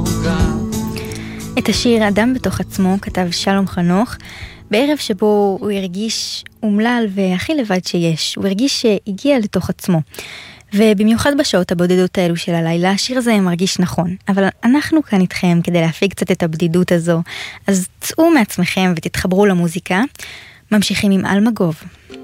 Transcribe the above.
את השיר אדם בתוך עצמו כתב שלום חנוך בערב שבו הוא הרגיש אומלל והכי לבד שיש. הוא הרגיש שהגיע לתוך עצמו. ובמיוחד בשעות הבודדות האלו של הלילה, השיר הזה מרגיש נכון. אבל אנחנו כאן איתכם כדי להפיג קצת את הבדידות הזו. אז צאו מעצמכם ותתחברו למוזיקה. ממשיכים עם אלמגוב.